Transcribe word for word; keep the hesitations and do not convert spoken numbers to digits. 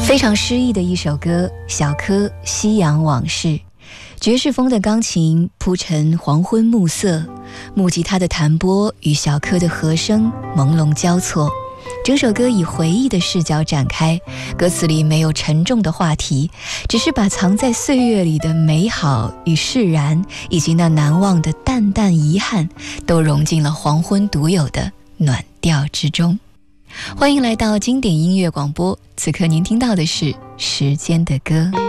非常诗意的一首歌，小柯《夕阳往事》。爵士风的钢琴铺成黄昏暮色，木吉他的弹拨与小柯的和声朦胧交错，整首歌以回忆的视角展开，歌词里没有沉重的话题，只是把藏在岁月里的美好与释然，以及那难忘的淡淡遗憾，都融进了黄昏独有的暖调之中。欢迎来到经典音乐广播，此刻您听到的是时间的歌。